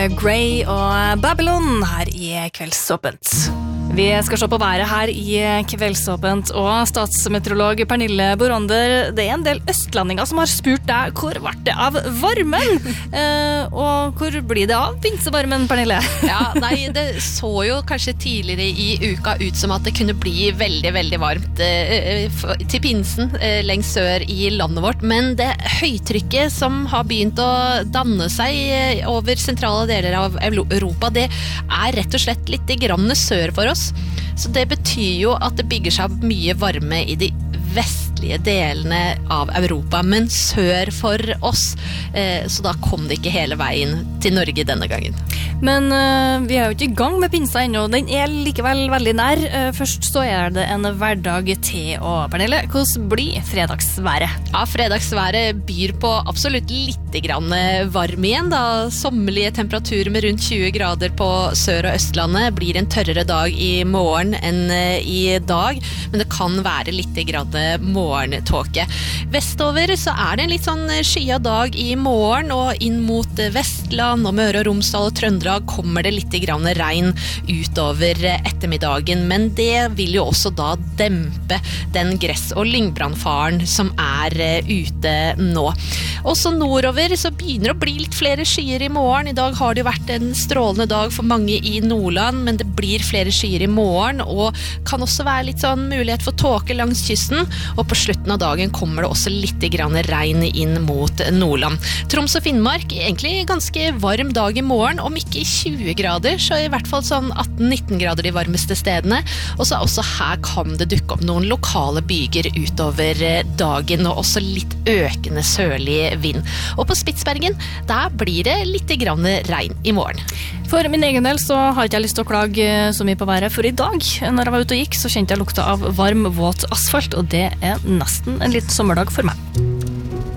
Grey og Babylon her i Kveldsåpent. Vi skal se på været her i Kveldsåpent, og statsmeteorolog Pernille Borander, det en del østlandinger som har spurt deg hvor ble det av varmen? Og hvor blir det av pinsevarmen, Pernille? Ja, nei, det så jo kanskje tidligere i uka ut som at det kunne bli veldig, veldig varmt til pinsen lengst sør i landet vårt, men det høytrykket som har begynt å danne seg over sentrale deler av Europa, det rett og slett litt grann sør for oss. Så det betyr jo at det bygger seg opp mye varme i de vestlige delene av Europa, men sør for oss. Så da kom det ikke hele veien til Norge denne gangen. Men vi jo ikke i gang med pinsa ennå. Den likevel veldig nær. Først så det en hverdag til, og Pernille, hvordan blir fredagsværet? Ja, fredagsværet byr på absolutt litt grann varm igjen da. Sommerlige temperaturer med rundt 20 grader på Sør- og Østlandet blir en tørrere dag i morgen enn i dag, men det kan være litt grann morgentåke. Vestover så det en litt sånn skyet dag i morgen, og inn mot Vestland og Møre og Romsdal og Trøndelag kommer det litt grann regn utover ettermiddagen, men det vil jo også da dempe den gress- og lyngbrannfaren som ute nå. Også nordover så begynner det å bli litt flere skyer i morgen. I dag har det jo vært en strålende dag for mange i Nordland, men det blir flere skyer i morgen, og kan også være litt sånn mulighet for tåke langs kysten, og på slutten av dagen kommer det også litt grann regn inn mot Nordland. Troms og Finnmark egentlig ganske varm dag i morgen, om ikke 20 grader, så i hvert fall sånn 18-19 grader de varmeste stedene, og så også her kan det dukke opp noen lokale byger utover dagen, og også litt økende sørlig vind. Og på Spitsbergen, der blir det litt grann regn i morgen. For min egen del så har ikke jeg lyst til å klage så mye på været, for i dag, når jeg var ute og gikk, så kjente jeg lukta av varm, våt asfalt, og det nesten en liten sommerdag for meg.